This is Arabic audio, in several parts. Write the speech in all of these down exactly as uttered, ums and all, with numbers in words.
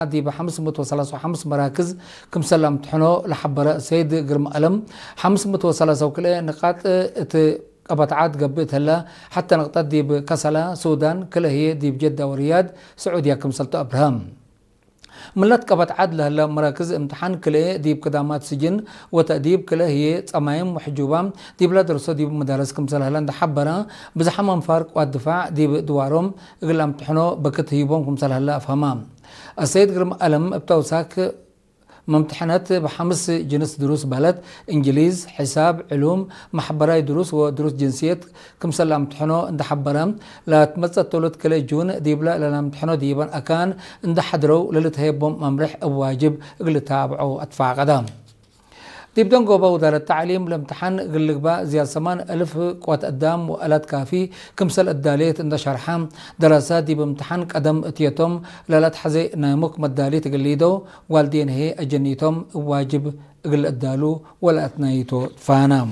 دي بحمس متوصلة وحمس مراكز كم سلام تحنو لحبرة سيد قرم ألم حمس متوصلة وكله نقاط ت أبطعات قبت هلا حتى نقطات دي بكسلة سودان كلها هي دي بجدة ورياض سعودية كم سلطة أبراهام ملت كبت عدل هلا مراكز امتحان كله دي بقدامات سجن وتأديب كله هي صمايم وحجوبام دي بلا دراسة دي بمدارس كم سنة هلا ده حبرة بزحمة فرق والدفاع دي بدوارهم قل امتحنوا بكت هيبهم كم سنة هلا أفهمام السيد قرم ألم بتوساك ممتحنات بحمس جنس دروس بلد انجليز حساب علوم محبراي دروس ودروس جنسيات كم سلا امتحنوا عند حبرام لا تمثل تولد كلا جون ديبلا لا امتحنوا ديبان اكان عند حضروا للتهيبهم ممرح واجب قل تابعوا ادفع قدام ديبدون قوبا ودار التعليم الامتحان قلق با زياد سمان ألف قوات قدام وآلات كافي كمسل الداليت عند شرحام دراسات دي بامتحان قدم اتيتم لالات حزي ناموك مداليت قليدو والدين هي أجنيتم واجب قل الدالو ولا أتنايتو فانام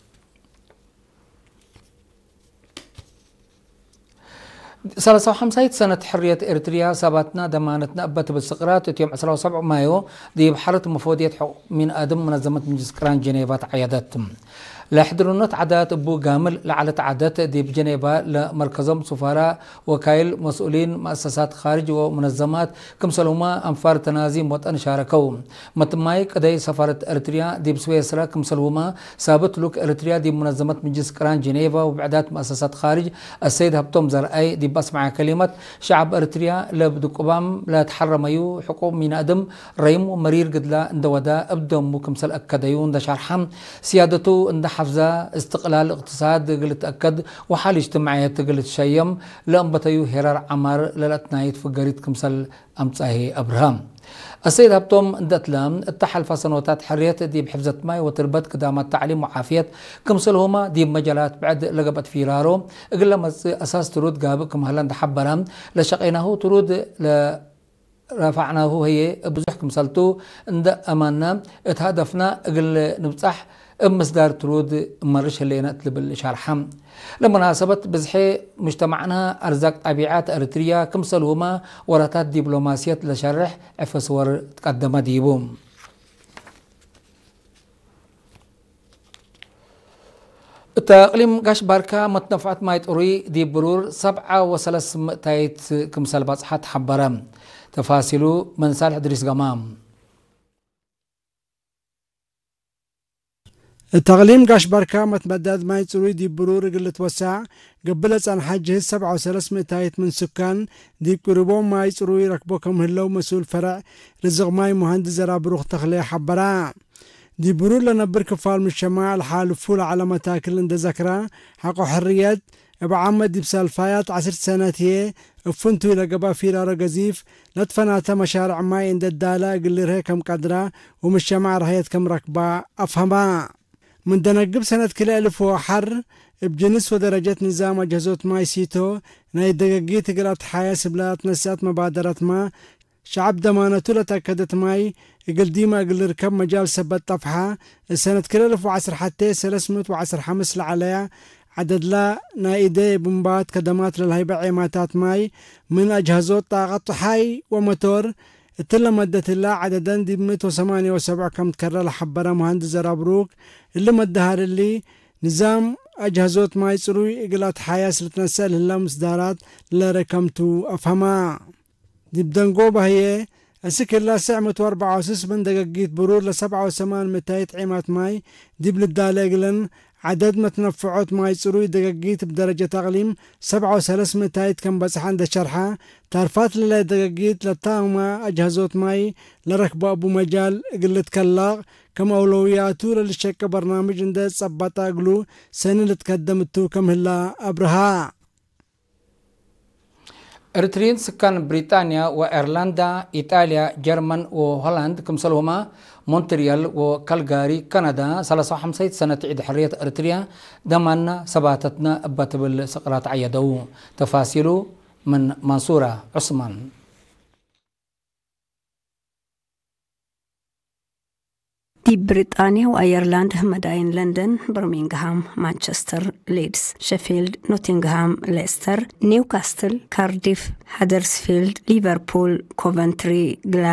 ثلاثة وخمسين سنة حرية إريتريا سباتنا دمانتنا أبت بالسقرات يوم عشرة وسبعة مايو دي بحارة مفوضية حقوق من آدم منظمة مجلس كران جنيفات عياداتهم لحضرونات عادات أبو جامل لعلت عادات دي بجنيفا لمركزهم سفراء وكايل مسؤولين مؤسسات خارج ومنظمات كم سلوما أنفار تنازيم وطن شاركوا متمايك قدي سفارة إريتريا دي بسويسرا كم سلوما ثابت لوك إريتريا دي منظمة مجلس كران جنيفا وبعدات مؤسسات خارج السيد هبتوم زرعي دي بسمع كلمة شعب إريتريا لبدقبام لا تحرميو حقوق من آدم ريم ومرير قد لا اندودا أبدهم وكمسل أكديون دا شرحم سيادته اند حفظة استقلال اقتصاد قلت أكد وحال اجتماعية قلت شيم لأنبتيو هرار عمار للأتنايت فقريت كمسل أمتاهي أبراهام السيد هبتوم اندتلام اتحل فسنوات حرية دي بحفظة ماي وتربط قدامات تعليم وعافية كمسلهما دي بمجالات بعد لقبت فيرارو اقل لما اساس ترود قابكم هلان حبرام لشقيناه ترود ل رفعناه هي بزح كمسلتو اند اماننا اتهدفنا اقل نبصح مصدر ترود مرش اللي نتلب الشرحم لمناسبة بزحي مجتمعنا أرزاق طبيعات أريتريا كمسلهما وراتات دبلوماسية لشرح عفصور تقدم ديبوم تقليم قاش باركا متنفعت مايت أوري دي برور سبعة وثلاث تايت كمسل بصحات حبرام تفاصيله من صالح إدريس قمام التغليم قاش بركة متمدد ما يتروي دي برور قلة وسع قبلت عن حجه سبعة وثلاث تايت من سكان دي قربون ما يتروي ركبوكم هلو مسؤول فرع رزق ماي مهندس زرابروخ تخليه حبرا دي برور لنا بركفال من الشماع الحال فول على متاكل عند ذكرى حقو حريات ابو عمد دي بسالفايات عشر سنوات هي فنتو لقبا فيرا رقزيف لطفناتا مشارع ماي عند الدالة قل رهي كم قدرة ومن الشماع رهيت كم ركبا افهما من دنقب سنة كلا ألف وحر بجنس ودرجات نظام أجهزوت ماي سيتو ناي دقاقيت قرات حياة سبلات نسات مبادرات ما شعب دمانتو لتأكدت ماي يقل ديما يقل ركب مجال سبت طفحة السنة كلا ألف وعصر حتى سلسمت وعصر حمس لعليا عدد لا نايدي بمبات كدمات للهيبة عيماتات ماي من أجهزوت طاقة حي وموتور التلا مدة الله عددا دي مئة وثمانية وسبعة كم تكرر لحبرة مهندس زرابروك اللي مدهار اللي نظام أجهزوت ما يصروي إقلات حياة لتنسل الله مصدارات لركمتو أفهما دي بدنقوبة هي السكر لا سعمت واربعة وسس من دقاقيت برور لسبعة وثمان متايت عيمات ماي دي بلداليقلن عدد متنفعات ما يصروي دقاقيت بدرجة تغليم سبعة وثلاث متايت كم بس عند شرحة تعرفات للا دقاقيت لطاهما أجهزوت ماي لركب أبو مجال قلت كلاغ كم أولوياتو للشك برنامج عند صباتا قلو سنة لتقدمتو كم هلا أبرها إريتريين سكان بريطانيا وإيرلندا إيطاليا جرمن وهولند كمسلهما مونتريال وكالغاري كندا ثلاثة وخمسين سنة عيد حرية إريتريا دمنا سباتتنا أبت بالسقرات عيدو تفاصيله من منصورة عثمان دي بريطانيا وأيرلاند مدائن لندن برمنغهام مانشستر ليدز شيفيلد نوتنغهام ليستر نيوكاسل كارديف هدرسفيلد ليفربول كوفنتري